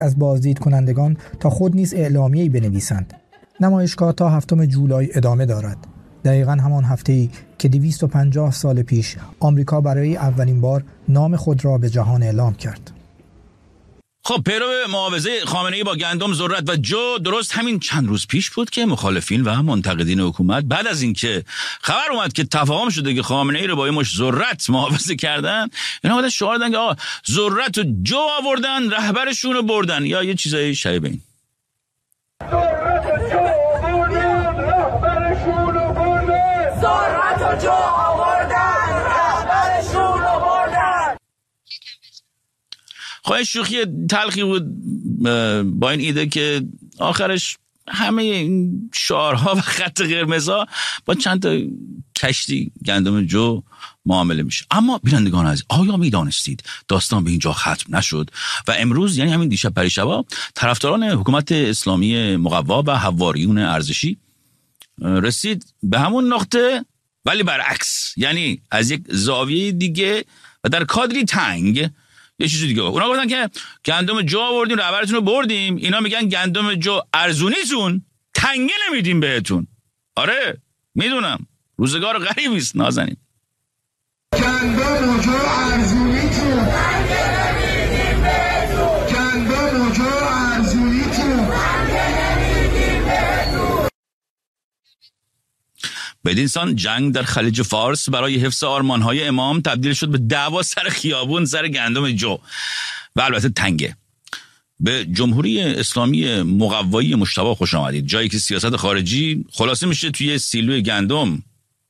از بازدید کنندگان تا خود نیز اعلامیه‌ای بنویسند. نمایشگاه تا 7 جولای ادامه دارد. دقیقاً همان هفته‌ای که 250 سال پیش آمریکا برای اولین بار نام خود را به جهان اعلام کرد. خب پیرو معاوضه خامنه‌ای با گندم، ذرت و جو درست همین چند روز پیش بود که مخالفین و منتقدین حکومت بعد از اینکه خبر اومد که تفاهم شده که خامنه‌ای رو با یه مش ذرت معاوضه کردن، اینا بعد شعار دادن که آقا ذرت و جو آوردن، رهبرشون رو بردن یا یه چیزای شبیه این. ذرت و جو آوردن، رهبرشون رو بردن. ذرت و جو آوردن، رهبرشون رو بردن. خواهی شوخی تلخی بود با این ایده که آخرش همه این شعارها و خط قرمزها با چند تا کشتی گندم جو معامله میشه. اما بینندگان عزیز، آیا میدانستید داستان به اینجا ختم نشد و امروز یعنی همین دیشب پریشبا طرفداران حکومت اسلامی مقوا و حواریون ارزشی رسید به همون نقطه ولی برعکس، یعنی از یک زاویه دیگه و در کادری تنگ یه چیزی دیگه. اونا گفتن که گندم جو آوردیم، رهبرتون رو بردیم. اینا میگن گندم جو ارزونیتون، تنگه نمیدیم بهتون. آره میدونم روزگار غریبی است نازنین. گندم جو ارزونیتون، تنگه نمیدیم بهتون. گندم جو ارزونیتون، تنگه نمیدیم بهتون. بدین سان جنگ در خلیج فارس برای حفظ آرمانهای امام تبدیل شد به دعوا سر خیابون سر گندم جو و البته تنگه. به جمهوری اسلامی مقوایی مجتبی خوش آمدید، جایی که سیاست خارجی خلاصه میشه توی سیلوی گندم.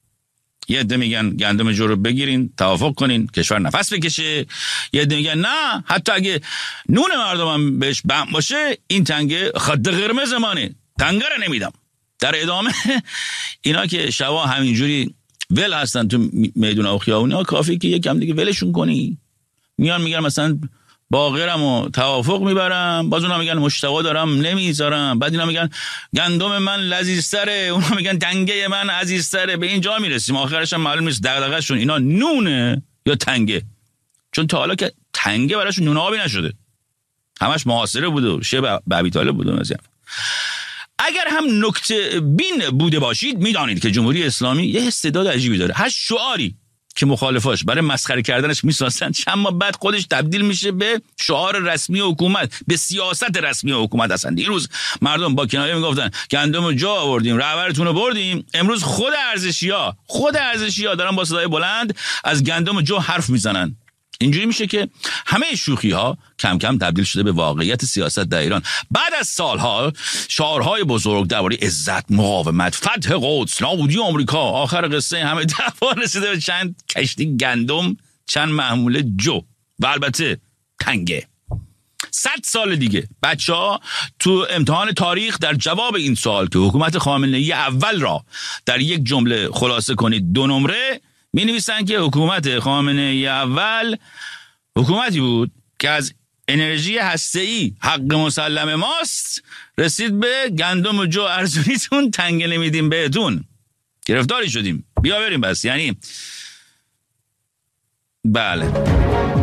یه عده میگن گندم جو رو بگیرین، توافق کنین، کشور نفس بکشه. یه عده میگن نه، حتی اگه نون مردم هم بهش بم باشه این تنگه خط قرمز منه، تنگه رو نمیدم. در ادامه اینا که شبا همینجوری ول هستن تو میدون و خیابونا، کافی که یکم دیگه ولشون کنی، میان میگن مثلا باقرم و توافق میبرم، باز اونا میگن مجتبی دارم نمیذارم، بعد اینا میگن گندم من لذیذتره، اونا میگن تنگه من عزیزتره. به اینجا میرسیم آخرش هم معلوم نیست دغدغه‌شون اینا نونه یا تنگه، چون تا حالا که تنگه براشون نون آبی نشده، همش محاصره بوده و شب ابی طالب بوده مثلا. اگر هم نکته بین بوده باشید میدانید که جمهوری اسلامی یه استعداد عجیبی داره. هر شعاری که مخالفاش برای مسخره کردنش میسازن چند ماه بعد خودش تبدیل میشه به شعار رسمی حکومت، به سیاست رسمی حکومت. هستن دیروز مردم با کنایه میگفتن گندم جو آوردیم، رهبرتون رو بردیم. امروز خود ارزشی‌ها دارن با صدای بلند از گندم جو حرف میزنن. اینجوری میشه که همه شوخی ها کم کم تبدیل شده به واقعیت سیاست در ایران. بعد از سالها شعارهای بزرگ درباره عزت، مقاومت، فتح قدس، نابودی آمریکا، آخر قصه همه دعوا رسیده به چند کشتی گندم، چند محموله جو و البته تنگه. 100 سال دیگه بچه‌ها تو امتحان تاریخ در جواب این سوال که حکومت خامنه‌ای اول را در یک جمله خلاصه کنید 2 نمره، می نویسن که حکومت خامنه‌ای اول حکومتی بود که از انرژی هسته‌ای حق مسلم ماست، رسید به گندم جو ارزونیتون، تنگه نمیدیم بهتون. گرفتاری شدیم، بیا بریم بس. یعنی بله